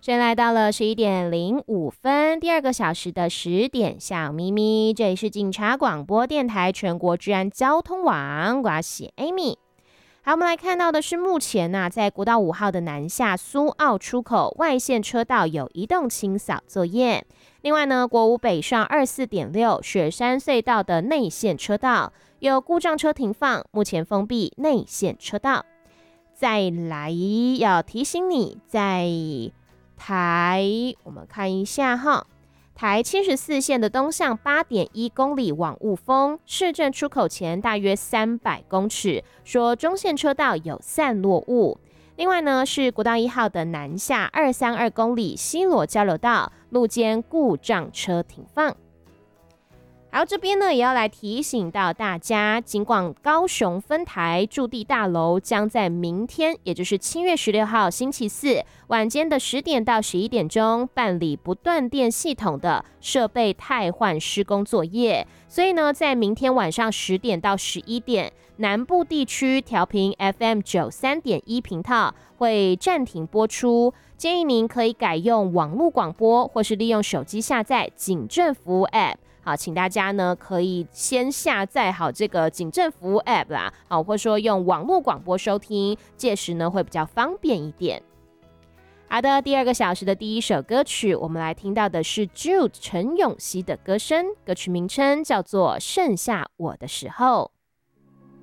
现在来到了11:05，第二个小时的10点小咪咪，这里是警察广播电台全国治安交通网，我是 Amy。好，我们来看到的是目前在国道5号的南下苏澳出口外线车道有移动清扫作业。另外呢，国五北上24.6雪山隧道的内线车道有故障车停放，目前封闭内线车道。再来要提醒你，在我们看一下哈，台74线的东向8.1公里往雾峰市政出口前大约300公尺，说中线车道有散落雾。另外呢，是国道1号的南下232公里西螺交流道路肩故障车停放。好，这边呢也要来提醒到大家，警广高雄分台驻地大楼将在明天，也就是7月16号星期四晚间的10点到11点钟办理不断电系统的设备汰换施工作业，所以呢，在明天晚上10点到11点，南部地区调频 FM 93.1频道会暂停播出，建议您可以改用网络广播，或是利用手机下载警政服务 App。好，请大家呢可以先下载好这个警政服务 App 啦，好，或者说用网络广播收听，届时呢会比较方便一点。好的，第二个小时的第一首歌曲，我们来听到的是 Jude 陈永熙的歌声，歌曲名称叫做《剩下我的时候》。